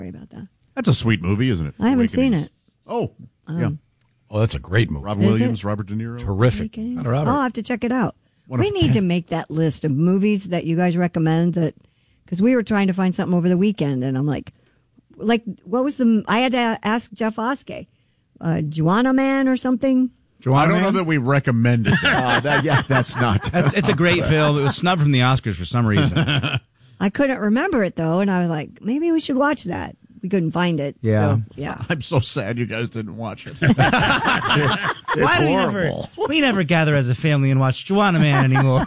Sorry about that. That's a sweet movie, isn't it? I haven't seen it. Oh, yeah. Oh, that's a great movie. Robin Williams, Robert De Niro. Terrific. I'll have to check it out. We need to make that list of movies that you guys recommend, that because we were trying to find something over the weekend, and I'm like, what was I had to ask Jeff Oskey, Juana Man or something. I don't know that we recommended that. That's not. It's a great film. It was snubbed from the Oscars for some reason. I couldn't remember it, though, and I was like, maybe we should watch that. We couldn't find it. Yeah. So, yeah. I'm so sad you guys didn't watch it. It's horrible. We never gather as a family and watch Juana Man anymore.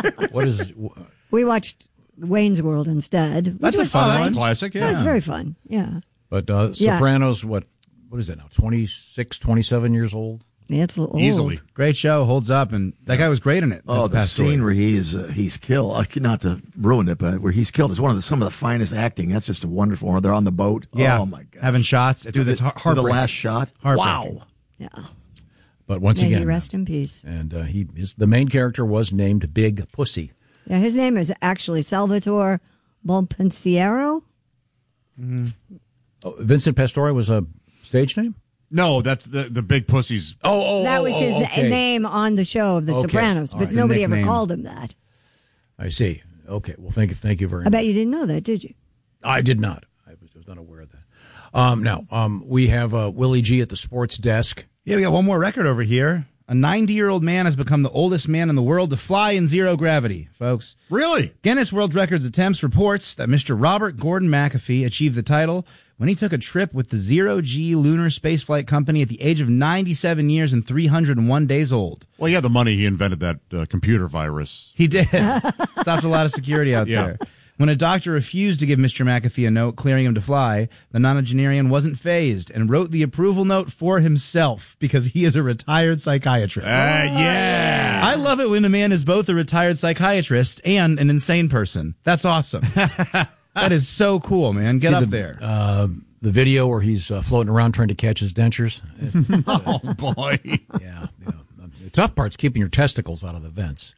We watched Wayne's World instead. That's a fun one. That's a classic, yeah. That was very fun, yeah. But Sopranos, what is that now, 26, 27 years old? Yeah, it's old. Easily. Great show, holds up, and that guy was great in it. Oh, the scene where he's killed. Not to ruin it, but where he's killed is some of the finest acting. That's just a wonderful one. They're on the boat. Yeah. Oh my God. Having shots. It's heartbreaking. The last shot. Heartbreaking. Wow. Yeah. But once May again, he rest in peace. And the main character was named Big Pussy. Yeah, his name is actually Salvatore Bonpensiero. Mm-hmm. Oh, Vincent Pastore was a stage name? No, that's the Big Pussy's. That was his name on the show of The Sopranos, but nobody ever called him that. I see. Okay, well, thank you very much. I bet you didn't know that, did you? I did not. I was not aware of that. Now, we have Willie G at the sports desk. Yeah, we got one more record over here. A 90-year-old man has become the oldest man in the world to fly in zero gravity, folks. Really? Guinness World Records attempts reports that Mr. Robert Gordon McAfee achieved the title when he took a trip with the Zero-G Lunar Spaceflight Company at the age of 97 years and 301 days old. Well, he had the money. He invented that computer virus. He did. Stopped a lot of security out there. When a doctor refused to give Mr. McAfee a note clearing him to fly, the nonagenarian wasn't fazed and wrote the approval note for himself because he is a retired psychiatrist. Yeah. I love it when a man is both a retired psychiatrist and an insane person. That's awesome. That is so cool, man. Get up there. The video where he's floating around trying to catch his dentures. Oh, boy. Yeah. The tough part's keeping your testicles out of the vents.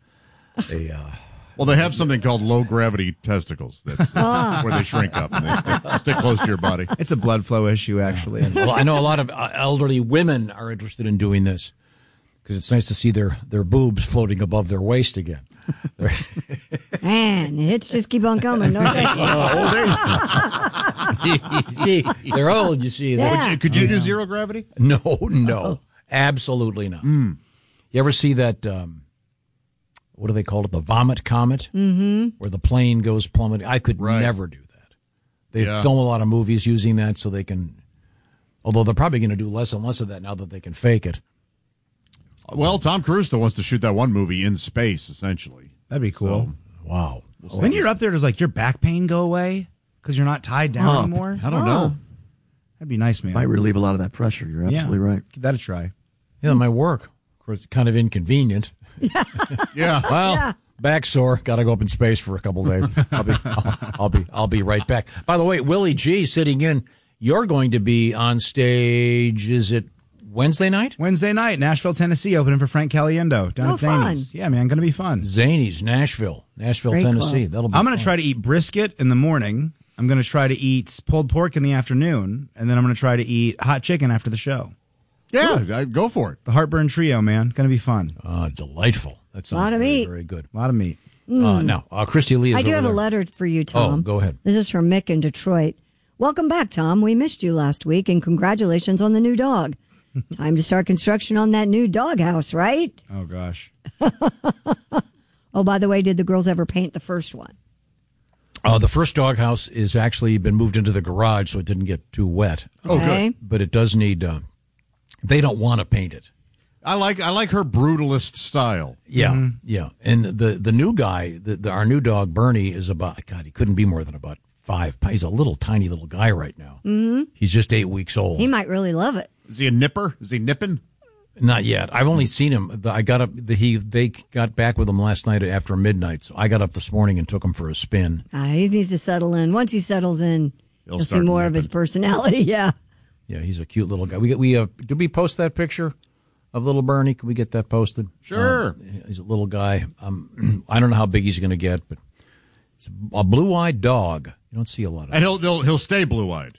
Well, they have something called low-gravity testicles. That's where they shrink up and they stick close to your body. It's a blood flow issue, actually. Well, I know a lot of elderly women are interested in doing this because it's nice to see their boobs floating above their waist again. Man, the hits just keep on coming, don't they? See, they're old, you see. Yeah. Could you do zero gravity? No. Absolutely not. You ever see that... what do they call it? The vomit comet, where the plane goes plummeting. I could never do that. They film a lot of movies using that so they can, although they're probably going to do less and less of that now that they can fake it. Well, Tom Cruise still wants to shoot that one movie in space, essentially. That'd be cool. So, wow. When you're up there, does your back pain go away because you're not tied down anymore? I don't know. That'd be nice, man. Might relieve a lot of that pressure. You're absolutely right. Give that a try. Yeah, it might work. Of course, it's kind of inconvenient. Yeah. Well, back sore. Got to go up in space for a couple days. I'll be right back. By the way, Willie G sitting in. You're going to be on stage. Is it Wednesday night? Wednesday night, Nashville, Tennessee, opening for Frank Caliendo down at Zany's. Fun. Yeah, man, going to be fun. Zany's, Nashville, Great Tennessee. club. That'll be I'm going fun. to try to eat brisket in the morning. I'm going to try to eat pulled pork in the afternoon, and then I'm going to try to eat hot chicken after the show. Yeah, go for it. The Heartburn Trio, man. Going to be fun. Delightful. That sounds Lot of very, meat. very good. A lot of meat. Now, Christy Lee is I do over have a there. letter for you, Tom. Oh, go ahead. This is from Mick in Detroit. Welcome back, Tom. We missed you last week, and congratulations on the new dog. Time to start construction on that new doghouse, right? Oh, gosh. Oh, by the way, did the girls ever paint the first one? The first doghouse is actually been moved into the garage so it didn't get too wet. Okay. But it does need, they don't want to paint it. I like her brutalist style. Yeah, yeah. And the new guy, our new dog, Bernie, is about, God, he couldn't be more than about 5 pounds. He's a little tiny little guy right now. Mm-hmm. He's just 8 weeks old. He might really love it. Is he a nipper? Is he nipping? Not yet. I've only seen him. I got up. They got back with him last night after midnight. So I got up this morning and took him for a spin. He needs to settle in. Once he settles in, you'll see start more of his nipping. personality. Yeah. Yeah, he's a cute little guy. Did we post that picture of little Bernie? Can we get that posted? Sure. He's a little guy. I don't know how big he's going to get, but it's a blue-eyed dog. You don't see a lot of. And he'll stay blue-eyed.